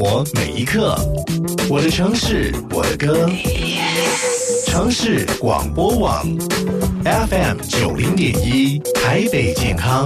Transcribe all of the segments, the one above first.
我每一刻，我的城市，我的歌，城市广播网 FM90.1台北健康。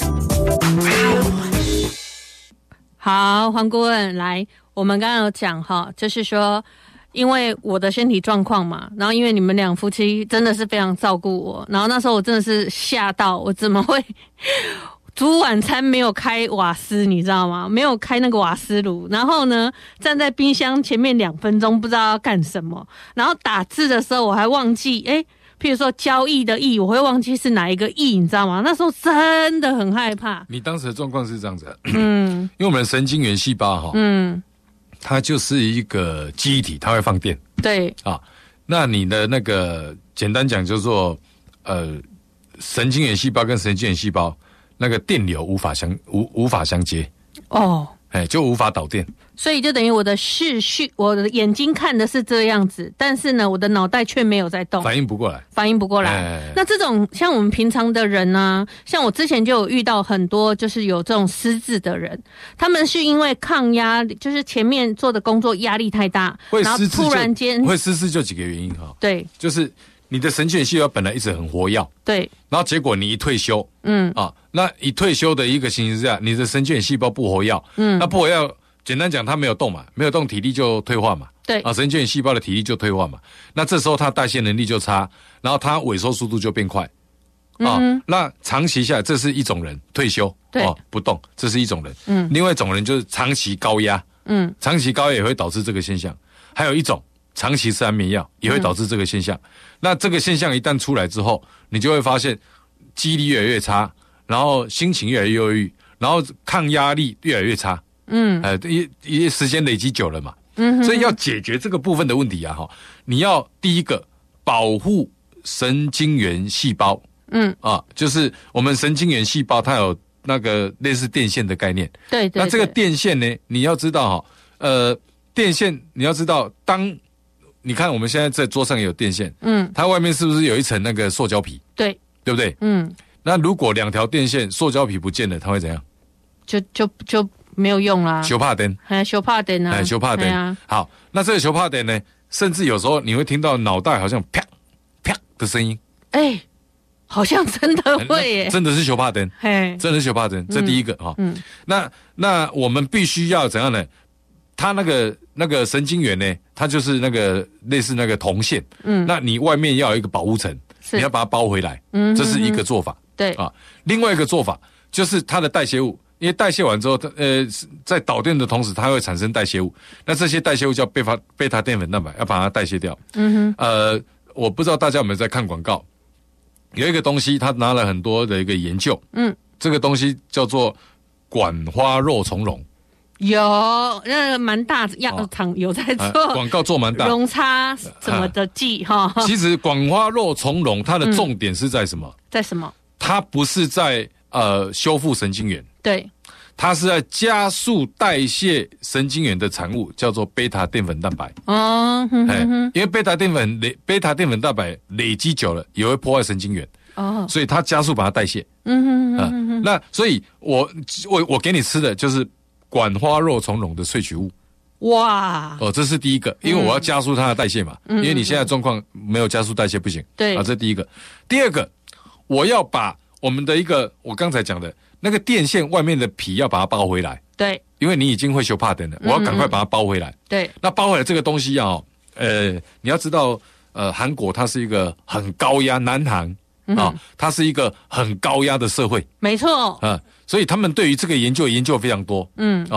好，黄顾问来，我们刚刚有讲哈，就是说，因为我的身体状况嘛，然后因为你们两夫妻真的是非常照顾我，然后那时候我真的是吓到，我怎么会煮晚餐没有开瓦斯，你知道吗？没有开那个瓦斯炉，然后呢，站在冰箱前面2分钟，不知道要干什么。然后打字的时候，我还忘记，譬如说交易的易，我会忘记是哪一个易，你知道吗？那时候真的很害怕。 你当时的状况是这样子，因为我们的神经元细胞它就是一个记忆体，它会放电。 对啊，那你的那个简单讲就是说，神经元细胞跟神经元细胞那个电流无法相接哦， 就无法导电， 所以就等于我的我的眼睛看的是这样子，但是呢，我的脑袋却没有在动， 反应不过来。 那这种像我们平常的人呢，像我之前就有遇到很多就是有这种失智的人，他们是因为抗压，就是前面做的工作压力太大，然后突然间会失智就几个原因哈， 对， 就是你的神经元细胞本来一直很活跃， 对， 然后结果你一退休，那一退休的一个情形之下，你的神经元细胞不活跃，那不活跃，简单讲，它没有动嘛，没有动，体力就退化嘛， 对， 神经元细胞的体力就退化嘛，那这时候它代谢能力就差，然后它萎缩速度就变快，那长期下来，这是一种人退休， 对， 不动，这是一种人，另外一种人就是长期高压，长期高压也会导致这个现象，还有一种长期吃安眠药也会导致这个现象，那这个现象一旦出来之后，你就会发现记忆力越来越差，然后心情越来越忧郁，然后抗压力越来越差，因为时间累积久了嘛，所以要解决这个部分的问题啊，你要第一个保护神经元细胞，就是我们神经元细胞它有那个类似电线的概念， 对， 那这个电线呢，你要知道电线你要知道，当你看我们现在在桌上也有电线，它外面是不是有一层那个塑胶皮？ 对， 对不对？那如果2条电线塑胶皮不见了，它会怎样？ 就没有用啦。 修怕灯， 修怕灯啊， 修怕灯。好，那这个修怕灯呢，甚至有时候你会听到脑袋好像啪啪的声音， 好像真的会耶， 真的是修怕灯，真的是修怕灯。这第一个哈。那我们必须要怎样呢？它那个神经元呢，它就是那个类似那个铜线，那你外面要有一个保护层，你要把它包回来，这是一个做法。 对啊，另外一个做法就是它的代谢物，因为代谢完之后，在导电的同时，它会产生代谢物，那这些代谢物叫贝塔淀粉蛋白，要把它代谢掉。我不知道大家有没有在看广告，有一个东西，他拿了很多的一个研究，这个东西叫做管花肉苁蓉。 有那个蛮大药厂有在做广告，做蛮大， 溶差什么的剂哈。 其实管花肉苁蓉它的重点是在什么？ 在什么？ 它不是在修复神经元， 对， 它是在加速代谢神经元的产物，叫做贝塔淀粉蛋白。因为贝塔淀粉蛋白累积久了也会破坏神经元，所以它加速把它代谢。那所以我给你吃的就是管花肉苁蓉的萃取物。 哇！ 这是第一个，因为我要加速它的代谢嘛，因为你现在状况没有加速代谢不行。 对这是第一个。第二个，我要把我们的一个我刚才讲的那个电线外面的皮要把它包回来。 对， 因为你已经会修帕灯了，我要赶快把它包回来。 对， 那包回来这个东西你要知道，韩国它是一个很高压，南韩它是一个很高压的社会。 没错。 所以他们对于这个研究非常多。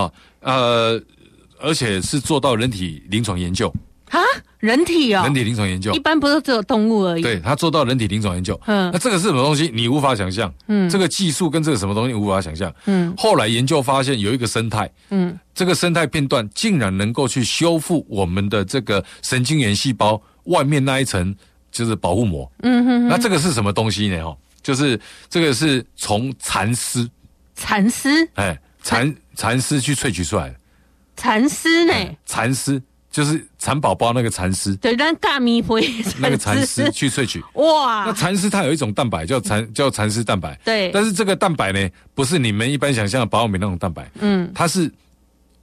而且是做到人体临床研究。 人体人体临床研究， 一般不是只有动物而已。 对，他做到人体临床研究。那这个是什么东西？你无法想象。这个技术跟这个什么东西无法想象。后来研究发现有一个生态。这个生态片段竟然能够去修复我们的这个神经元细胞外面那一层就是保护膜。那这个是什么东西呢？就是这个是从蚕丝。蚕丝去萃取出来的。蚕丝呢？蚕丝就是蚕宝宝那个蚕丝。对，但大米灰那个蚕丝去萃取。哇！那蚕丝它有一种蛋白叫蚕丝蛋白。对。但是这个蛋白呢，不是你们一般想象的保养品那种蛋白。它是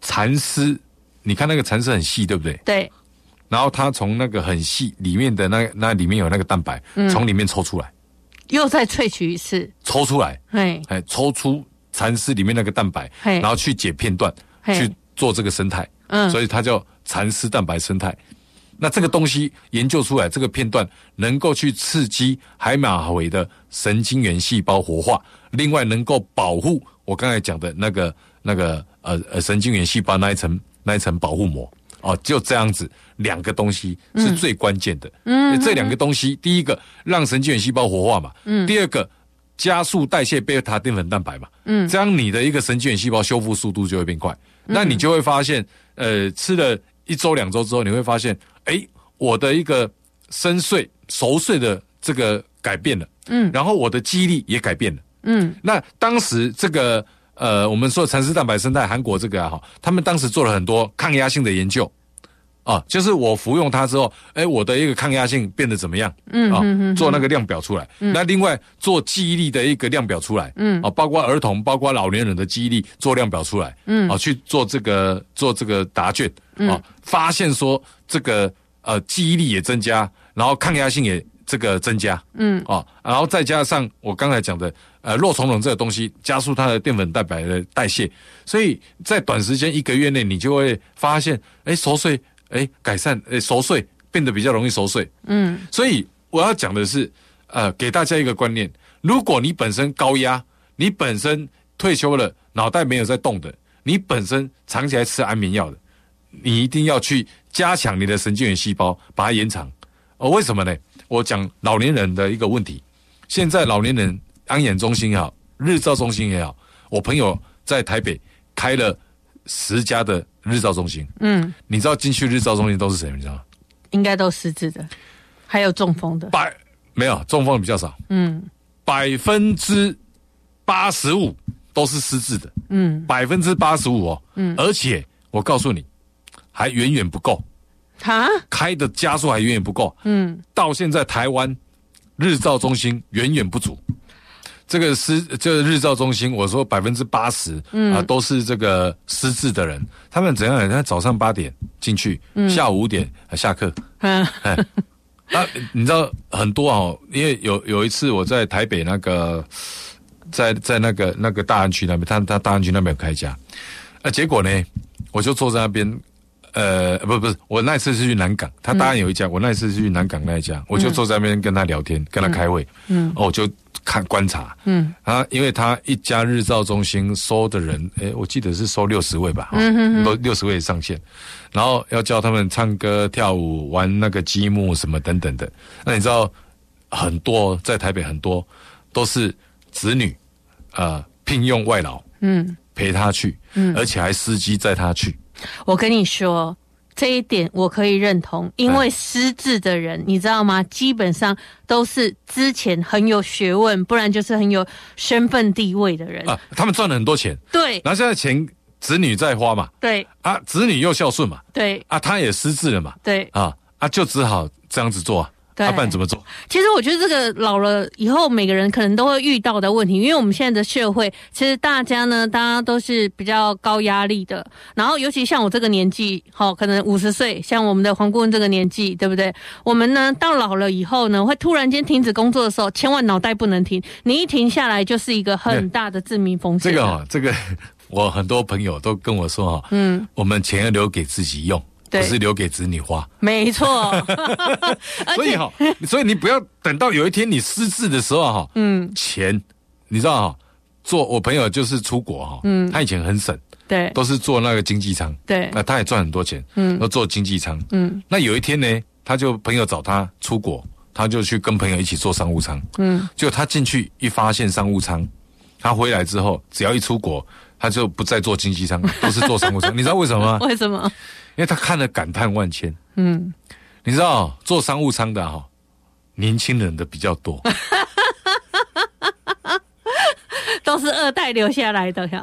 蚕丝，你看那个蚕丝很细，对不对？ 对。 然后它从那个很细里面的那里面有那个蛋白，从里面抽出来， 又再萃取一次， 抽出来，抽出蚕丝里面那个蛋白，然后去解片段，去做这个生态，所以它叫蚕丝蛋白生态。那这个东西研究出来，这个片段能够去刺激海马回的神经元细胞活化，另外能够保护我刚才讲的那个神经元细胞那一层保护膜。就这样子，两个东西是最关键的。这两个东西，第一个让神经元细胞活化嘛，第二个加速代谢贝塔淀粉蛋白嘛，这样你的一个神经元细胞修复速度就会变快。那你就会发现，吃了1周2周之后，你会发现，我的一个熟睡的这个改变了，然后我的记忆力也改变了，那当时这个。我们说蚕丝蛋白生态，韩国这个他们当时做了很多抗压性的研究，就是我服用它之后，我的一个抗压性变得怎么样？做那个量表出来。那另外做记忆力的一个量表出来，包括儿童、包括老年人的记忆力做量表出来，去做这个答卷，发现说这个记忆力也增加，然后抗压性也这个增加，然后再加上我刚才讲的肉苁蓉这个东西，加速它的淀粉蛋白的代谢，所以在短时间1个月内，你就会发现，熟睡，改善，熟睡变得比较容易熟睡，所以我要讲的是，给大家一个观念，如果你本身高压，你本身退休了，脑袋没有在动的，你本身长期来吃安眠药的，你一定要去加强你的神经元细胞，把它延长。为什么呢？我讲老年人的一个问题，现在老年人安养中心也好，日照中心也好，我朋友在台北开了10家的日照中心。你知道进去日照中心都是谁？你知道吗？ 应该都失智的，还有中风的。 没有，中风的比较少。85%都是失智的。85%哦。而且我告诉你，还远远不够。开的家数还远远不够。到现在台湾日照中心远远不足。这个日照中心，我说80%都是这个失智的人。他们怎样？他早上8点进去，下午5点下课。你知道很多因为有一次我在台北那个，在那个大安区那边，他大安区那边有开一家，结果呢，我就坐在那边。不是，我那次是去南港，他当然有一家，我那次是去南港那一家，我就坐在那边跟他聊天，跟他开会，我就观察，因为他一家日照中心收的人，我记得是收60位吧，都60位上限，然后要叫他们唱歌、跳舞、玩那个积木什么等等的。那你知道很多在台北很多都是子女聘用外劳，陪他去，而且还司机载他去。 我跟你说，这一点我可以认同，因为失智的人，你知道吗？基本上都是之前很有学问，不然就是很有身份地位的人他们赚了很多钱， 对， 然后现在钱子女在花嘛， 对子女又孝顺嘛， 对他也失智了嘛， 对就只好这样子做不然怎么做？ 其实我觉得这个老了以后，每个人可能都会遇到的问题，因为我们现在的社会，其实大家都是比较高压力的，然后尤其像我这个年纪，可能50岁，像我们的黄顾问这个年纪，对不对？我们呢到老了以后呢，会突然间停止工作的时候，千万脑袋不能停，你一停下来就是一个很大的致命风险。 这个我很多朋友都跟我说我们钱要留给自己用。不是留给子女花， 没错。 所以你不要等到有一天你失智的时候钱你知道我朋友就是出国他以前很省， 对， 都是做那个经济舱，对，那他也赚很多钱，都做经济舱，那有一天呢，朋友找他出国，他就去跟朋友一起做商务舱，结果他进去一发现商务舱，他回来之后只要一出国，他就不再做经济舱，都是做商务舱。你知道为什么吗？ 为什么？ 因为他看了感叹万千。你知道做商务舱的年轻人的比较多， 都是2代留下来的。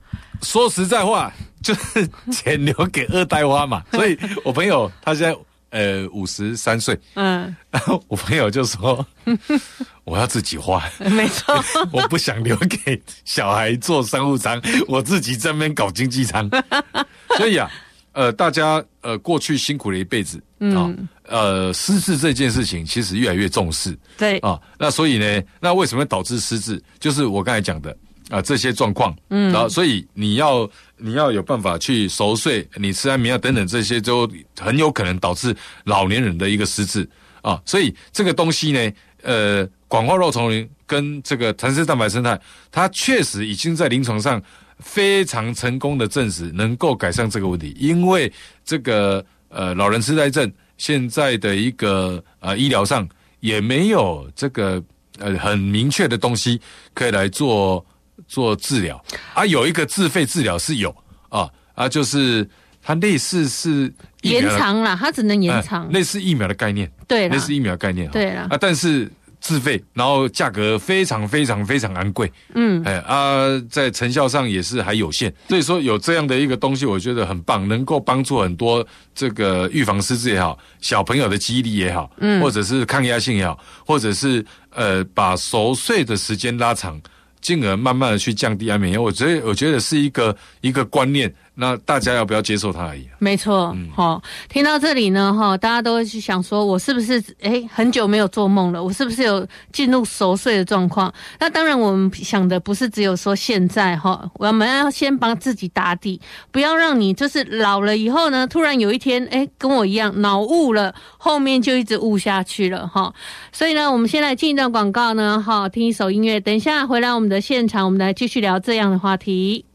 说实在话，就是钱留给2代花嘛。所以我朋友他现在 53岁，我朋友就说我要自己花， 没错， 我不想留给小孩做商务舱，我自己在那边搞经济舱。所以啊，大家过去辛苦了一辈子失智这件事情其实越来越重视， 对啊，那所以呢，那为什么会导致失智？就是我刚才讲的这些状况，然后所以你要有办法去熟睡，你吃安眠药等等这些，就很有可能导致老年人的一个失智啊。所以这个东西呢，广化肉丛林跟这个弹式蛋白生态，它确实已经在临床上非常成功的证实能够改善这个问题，因为这个老人痴呆症现在的一个医疗上也没有这个很明确的东西可以来做治疗啊，有一个自费治疗是有就是它类似是延长啦，它只能延长， 类似疫苗的概念， 对啦， 类似疫苗的概念， 对啦但是自费，然后价格非常非常非常昂贵，在成效上也是还有限，所以说有这样的一个东西，我觉得很棒，能够帮助很多这个预防失智也好，小朋友的记忆力也好，或者是抗压性也好，或者是把熟睡的时间拉长，进而慢慢的去降低安眠药，我觉得是一个观念。那大家要不要接受它而已？ 没错，听到这里呢，大家都会去想说，我是不是很久没有做梦了？我是不是有进入熟睡的状况？那当然，我们想的不是只有说现在我们要先帮自己打底，不要让你就是老了以后呢，突然有一天，跟我一样脑雾了，后面就一直雾下去了所以呢，我们先来进一段广告呢，听一首音乐，等一下回来我们的现场，我们来继续聊这样的话题。